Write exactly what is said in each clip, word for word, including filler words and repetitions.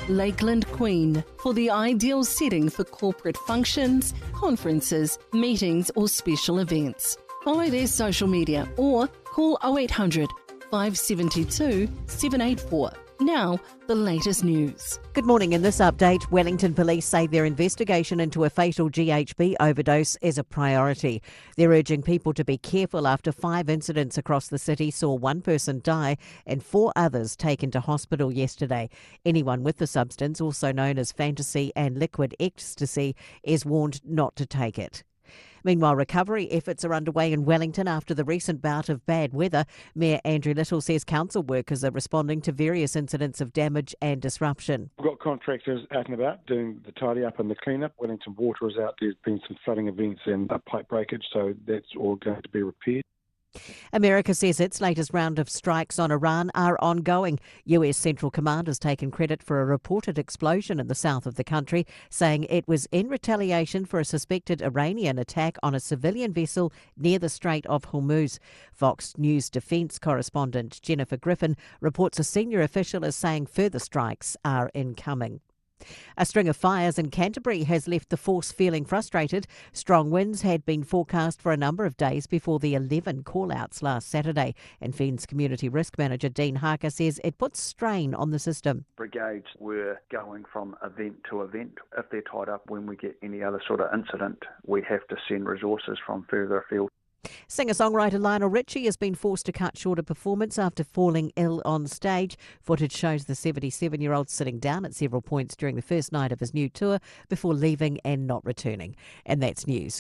Lakeland Queen for the ideal setting for corporate functions, conferences, meetings or special events. Follow their social media or call oh eight hundred, five seven two, seven eight four. Now, the latest news. Good morning. In this update, Wellington Police say their investigation into a fatal G H B overdose is a priority. They're urging people to be careful after five incidents across the city saw one person die and four others taken to hospital yesterday. Anyone with the substance, also known as fantasy and liquid ecstasy, is warned not to take it. Meanwhile, recovery efforts are underway in Wellington after the recent bout of bad weather. Mayor Andrew Little says council workers are responding to various incidents of damage and disruption. We've got contractors out and about doing the tidy up and the clean up. Wellington Water is out. There's been some flooding events and a pipe breakage, so that's all going to be repaired. America says its latest round of strikes on Iran are ongoing. U S Central Command has taken credit for a reported explosion in the south of the country, saying it was in retaliation for a suspected Iranian attack on a civilian vessel near the Strait of Hormuz. Fox News defence correspondent Jennifer Griffin reports a senior official is saying further strikes are incoming. A string of fires in Canterbury has left the force feeling frustrated. Strong winds had been forecast for a number of days before the eleven call-outs last Saturday, and F E N Z Community Risk Manager Dean Harker says it puts strain on the system. Brigades were going from event to event. If they're tied up when we get any other sort of incident, we have to send resources from further afield. Singer-songwriter Lionel Richie has been forced to cut short a performance after falling ill on stage. Footage shows the seventy-seven-year-old sitting down at several points during the first night of his new tour before leaving and not returning. And that's news.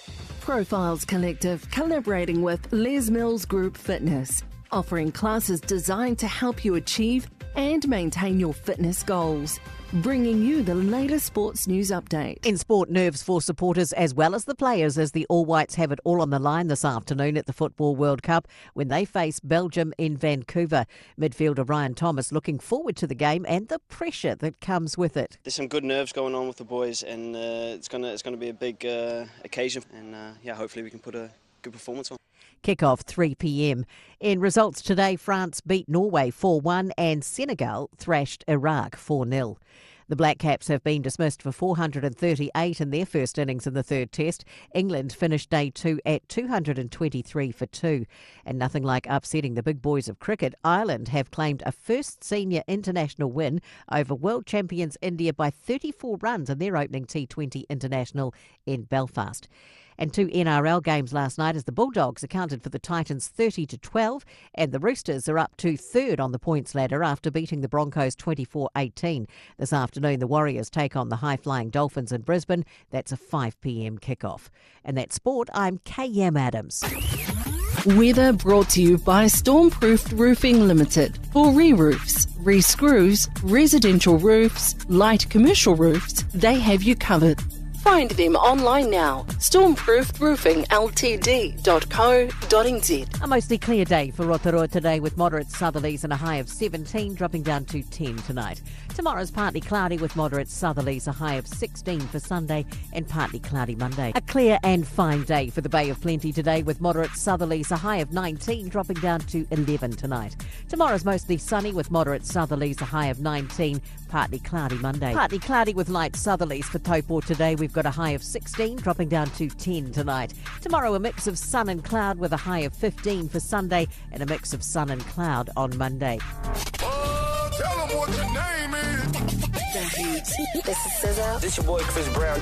Profiles Collective collaborating with Les Mills Group Fitness, offering classes designed to help you achieve and maintain your fitness goals. Bringing you the latest sports news update. In sport, nerves for supporters as well as the players as the All Whites have it all on the line this afternoon at the Football World Cup when they face Belgium in Vancouver. Midfielder Ryan Thomas looking forward to the game and the pressure that comes with it. There's some good nerves going on with the boys, and uh, it's gonna it's gonna be a big uh, occasion, and uh, yeah, hopefully we can put a good performance on. Kick-off three p.m. In results today, France beat Norway four one and Senegal thrashed Iraq four nil. The Black Caps have been dismissed for four hundred thirty-eight in their first innings in the third test. England finished day two at two hundred twenty-three for two. And nothing like upsetting the big boys of cricket, Ireland have claimed a first senior international win over world champions India by thirty-four runs in their opening T twenty international in Belfast. And two N R L games last night as the Bulldogs accounted for the Titans thirty to twelve and the Roosters are up to third on the points ladder after beating the Broncos twenty-four eighteen. This afternoon the Warriors take on the high-flying Dolphins in Brisbane. That's a five p.m. kickoff. And that's sport. I'm K M Adams. Weather brought to you by Stormproofed Roofing Limited. For re-roofs, re-screws, residential roofs, light commercial roofs, they have you covered. Find them online now. stormproofed roofing l t d dot co dot n z. A mostly clear day for Rotorua today with moderate southerlies and a high of seventeen, dropping down to ten tonight. Tomorrow's partly cloudy with moderate southerlies, a high of sixteen for Sunday and partly cloudy Monday. A clear and fine day for the Bay of Plenty today with moderate southerlies, a high of nineteen, dropping down to eleven tonight. Tomorrow's mostly sunny with moderate southerlies, a high of nineteen, partly cloudy Monday. Partly cloudy with light southerlies for Taupo today. We've got a high of sixteen, dropping down to ten tonight. Tomorrow a mix of sun and cloud with a high of fifteen for Sunday and a mix of sun and cloud on Monday. Oh, tell them what your name is. This is S Z A. This your boy Chris Brown.